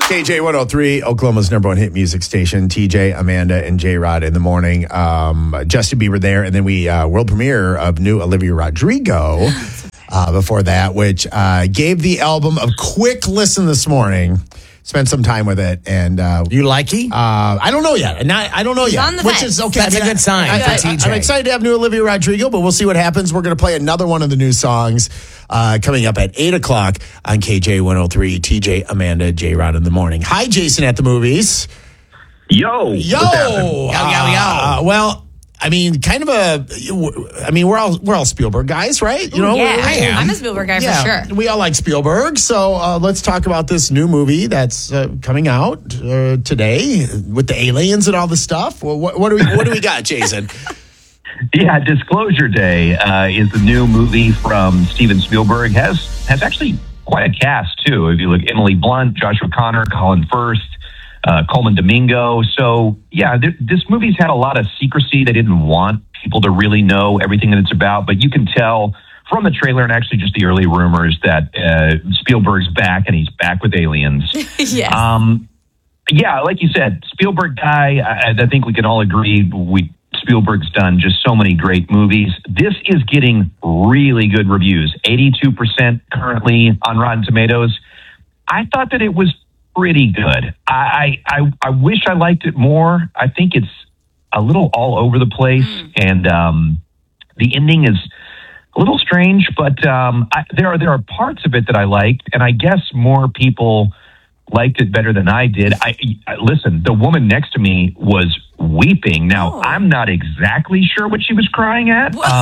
KJ 103, Oklahoma's number one hit music station. TJ, Amanda, and J-Rod in the morning. Justin Bieber there. And then we world premiere of new Olivia Rodrigo before that, which gave the album a quick listen this morning. Spent some time with it, and you like it? I don't know yet. I don't know yet, which is okay. That's a good sign for TJ. I'm excited to have new Olivia Rodrigo, but we'll see what happens. We're going to play another one of the new songs coming up at 8 o'clock on KJ 103. TJ, Amanda, J-Rod in the morning. Hi, Jason at the movies. Yo. Well, I mean, we're all Spielberg guys, right? You know, I'm a Spielberg guy for sure. We all like Spielberg. So let's talk about this new movie that's coming out today with the aliens and all the stuff. Well, what do we got, Jason? Yeah, Disclosure Day is the new movie from Steven Spielberg. Has actually quite a cast too. If you look, Emily Blunt, Joshua Connor, Colin Firth. Coleman Domingo. So, yeah, this movie's had a lot of secrecy. They didn't want people to really know everything that it's about, but you can tell from the trailer and actually just the early rumors that Spielberg's back, and he's back with aliens. Yes. Yeah, like you said, Spielberg guy, I think we can all agree Spielberg's done just so many great movies. This is getting really good reviews, 82% currently on Rotten Tomatoes. I thought that it was pretty good. I wish I liked it more. I think it's a little all over the place, and the ending is a little strange. But there are parts of it that I liked, and I guess more people liked it better than I did. I listen. The woman next to me was weeping. Now I'm not exactly sure what she was crying at. But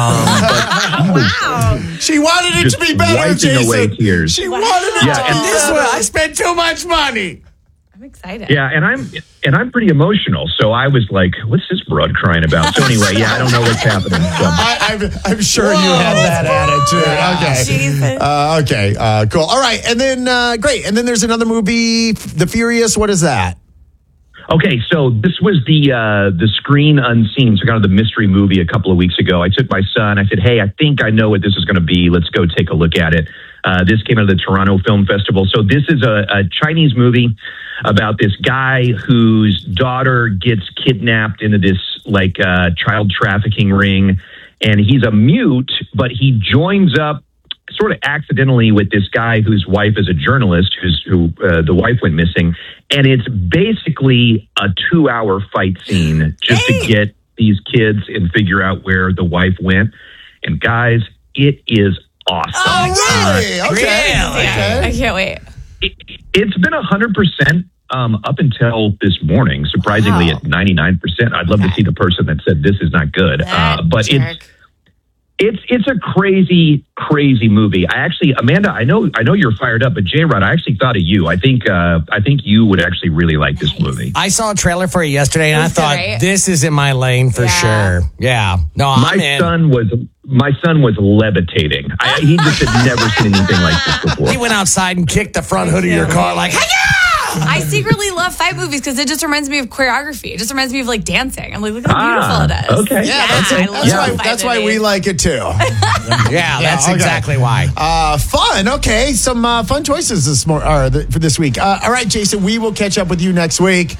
she wanted it to be better, Jason. Away tears. She wanted it to be better. I spent too much money. I'm excited. Yeah, and I'm pretty emotional, so I was like, "What's this broad crying about?" So anyway, I don't know what's happening. So. I'm sure you had that attitude. Okay. Okay. Cool. All right, and then great, and then there's another movie, The Furious. What is that? Okay, so this was the Screen Unseen, so kind of the mystery movie a couple of weeks ago. I took my son. I said, "Hey, I think I know what this is going to be. Let's go take a look at it." This came out of the Toronto Film Festival. So this is a Chinese movie about this guy whose daughter gets kidnapped into this child trafficking ring, and he's a mute, but he joins up sort of accidentally with this guy whose wife is a journalist, who the wife went missing, and it's basically a 2-hour fight scene just to get these kids and figure out where the wife went. And guys, it is awesome. Oh, really? Okay. I can't wait. It's been 100% up until this morning, surprisingly at 99%. I'd love to see the person that said this is not good. But it's a crazy, crazy movie. Amanda, I know you're fired up, but J-Rod, I actually thought of you. I think you would actually really like this movie. I saw a trailer for it yesterday, and I thought this is in my lane for sure. Yeah, no, My son was levitating. He just had never seen anything like this before. He went outside and kicked the front hood of your car like, hey, I secretly love fight movies because it just reminds me of choreography. It just reminds me of dancing. I'm like, look how beautiful it is. Okay. Yeah, that's why we like it too. That's exactly why. Fun. Okay, some fun choices for this week. All right, Jason, we will catch up with you next week.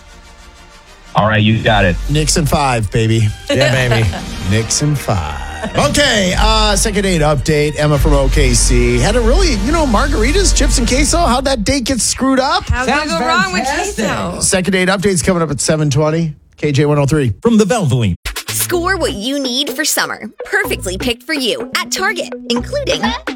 All right, you got it. Nixon 5, baby. Yeah, baby. Nixon 5. Okay, second date update. Emma from OKC had a really, margaritas, chips, and queso. How'd that date get screwed up? How could it go wrong with queso? Second date update's coming up at 7:20. KJ 103. From the Valvoline. Score what you need for summer. Perfectly picked for you at Target, including Up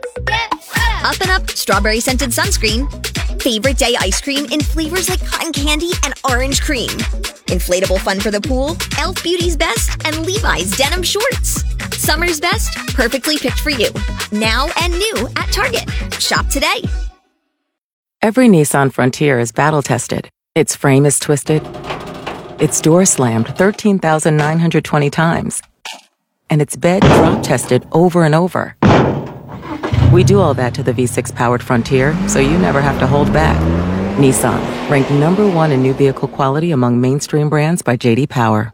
and Up strawberry scented sunscreen, favorite day ice cream in flavors like cotton candy and orange cream, inflatable fun for the pool, Elf Beauty's Best, and Levi's denim shorts. Summer's best, perfectly picked for you. Now and new at Target. Shop today. Every Nissan Frontier is battle-tested. Its frame is twisted. Its door slammed 13,920 times. And its bed drop-tested over and over. We do all that to the V6-powered Frontier, so you never have to hold back. Nissan, ranked number 1 in new vehicle quality among mainstream brands by J.D. Power.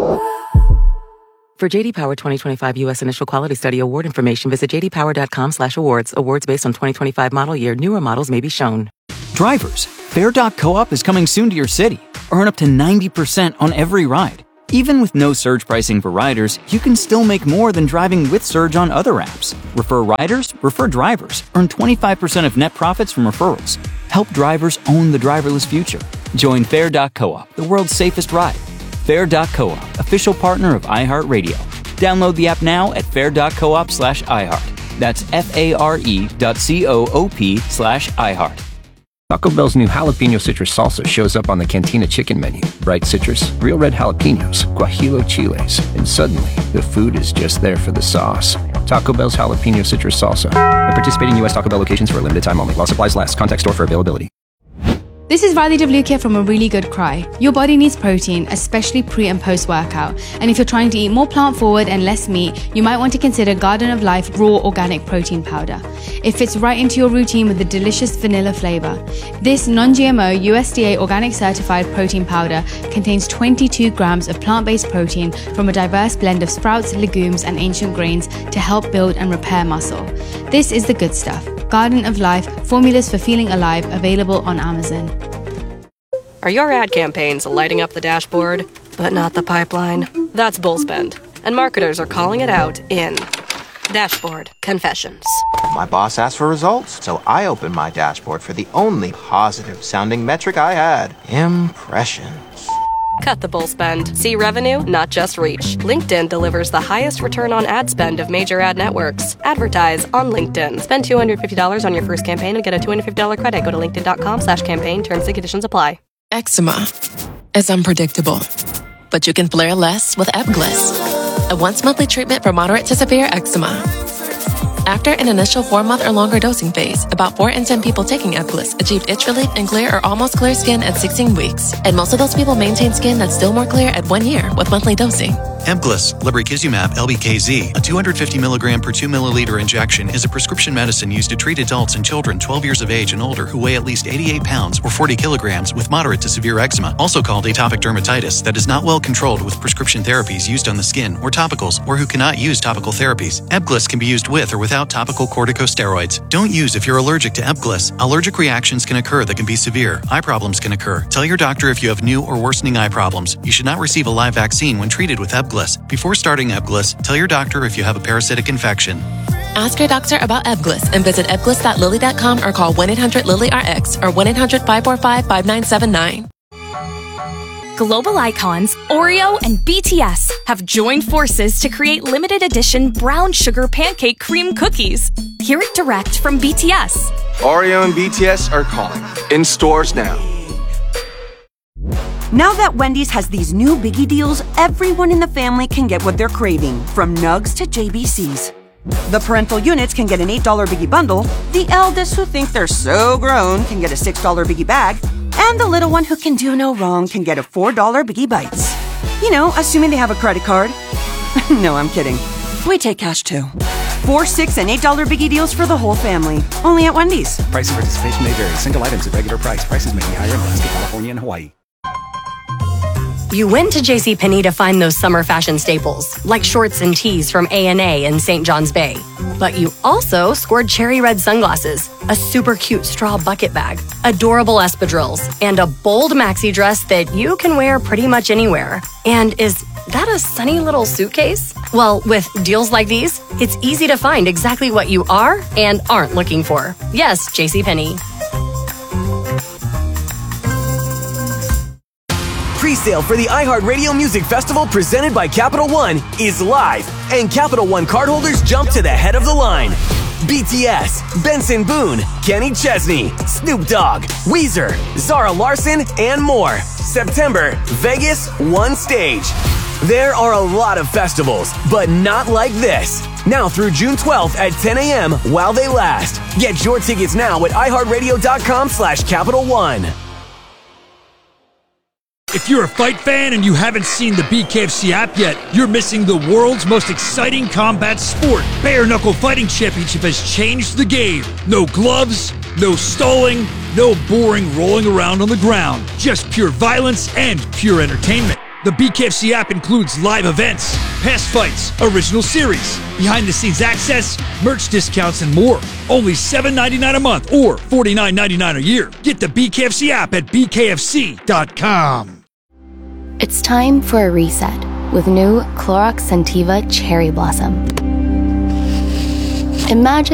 For J.D. Power 2025 U.S. Initial Quality Study award information, visit jdpower.com/awards. Awards based on 2025 model year. Newer models may be shown. Drivers, Fare.coop is coming soon to your city. Earn up to 90% on every ride. Even with no surge pricing for riders, you can still make more than driving with Surge on other apps. Refer riders, refer drivers. Earn 25% of net profits from referrals. Help drivers own the driverless future. Join Fare.coop, the world's safest ride. Fare.coop, official partner of iHeartRadio. Download the app now at fare.coop/iHeart. That's FARE.coop/iHeart. Taco Bell's new jalapeno citrus salsa shows up on the Cantina chicken menu. Bright citrus, real red jalapenos, guajillo chiles, and suddenly the food is just there for the sauce. Taco Bell's jalapeno citrus salsa. At participating U.S. Taco Bell locations for a limited time only. While supplies last. Contact store for availability. This is Riley DeVlukia from A Really Good Cry. Your body needs protein, especially pre and post-workout. And if you're trying to eat more plant-forward and less meat, you might want to consider Garden of Life Raw Organic Protein Powder. It fits right into your routine with a delicious vanilla flavor. This non-GMO, USDA organic certified protein powder contains 22 grams of plant-based protein from a diverse blend of sprouts, legumes, and ancient grains to help build and repair muscle. This is the good stuff. Garden of Life, formulas for feeling alive, available on Amazon. Are your ad campaigns lighting up the dashboard, but not the pipeline? That's Bullspend, and marketers are calling it out in Dashboard Confessions. My boss asked for results, so I opened my dashboard for the only positive-sounding metric I had: impressions. Cut the bull spend. See revenue, not just reach. LinkedIn delivers the highest return on ad spend of major ad networks. Advertise on LinkedIn. Spend $250 on your first campaign and get a $250 credit. Go to linkedin.com/campaign. Terms and conditions apply. Eczema is unpredictable, but you can flare less with Ebglyss, a once-monthly treatment for moderate to severe eczema. After an initial 4-month or longer dosing phase, about 4 in 10 people taking Ebglyss achieved itch relief and clear or almost clear skin at 16 weeks. And most of those people maintain skin that's still more clear at 1 year with monthly dosing. Ebglyss, lebrikizumab LBKZ, a 250 milligram per 2 milliliter injection, is a prescription medicine used to treat adults and children 12 years of age and older who weigh at least 88 pounds or 40 kilograms with moderate to severe eczema, also called atopic dermatitis, that is not well controlled with prescription therapies used on the skin or topicals, or who cannot use topical therapies. Ebglyss can be used with or without topical corticosteroids. Don't use if you're allergic to Ebglyss. Allergic reactions can occur that can be severe. Eye problems can occur. Tell your doctor if you have new or worsening eye problems. You should not receive a live vaccine when treated with Ebglyss. Before starting Ebglyss, tell your doctor if you have a parasitic infection. Ask your doctor about Ebglyss and visit ebglyss.lilly.com or call 1-800-LILY-RX or 1-800-545-5979. Global icons Oreo and BTS have joined forces to create limited edition brown sugar pancake cream cookies. Hear it direct from BTS. Oreo and BTS are calling. In stores now. Now that Wendy's has these new biggie deals, everyone in the family can get what they're craving, from nugs to JBCs. The parental units can get an $8 biggie bundle, the eldest who think they're so grown can get a $6 biggie bag, and the little one who can do no wrong can get a $4 biggie bites. You know, assuming they have a credit card. No, I'm kidding. We take cash too. 4, 6, and $8 biggie deals for the whole family. Only at Wendy's. Price and participation may vary. Single items at regular price. Prices may be higher in Alaska, California, and Hawaii. You went to JCPenney to find those summer fashion staples, like shorts and tees from A&A in St. John's Bay. But you also scored cherry red sunglasses, a super cute straw bucket bag, adorable espadrilles, and a bold maxi dress that you can wear pretty much anywhere. And is that a sunny little suitcase? Well, with deals like these, it's easy to find exactly what you are and aren't looking for. Yes, JCPenney. Pre-sale for the iHeartRadio Music Festival presented by Capital One is live, and Capital One cardholders jump to the head of the line. BTS, Benson Boone, Kenny Chesney, Snoop Dogg, Weezer, Zara Larsson, and more. September, Vegas, one stage. There are a lot of festivals, but not like this. Now through June 12th at 10 a.m. while they last. Get your tickets now at iHeartRadio.com/Capital One. If you're a fight fan and you haven't seen the BKFC app yet, you're missing the world's most exciting combat sport. Bare Knuckle Fighting Championship has changed the game. No gloves, no stalling, no boring rolling around on the ground. Just pure violence and pure entertainment. The BKFC app includes live events, past fights, original series, behind-the-scenes access, merch discounts, and more. Only $7.99 a month or $49.99 a year. Get the BKFC app at bkfc.com. It's time for a reset with new Clorox Scentiva Cherry Blossom. Imagine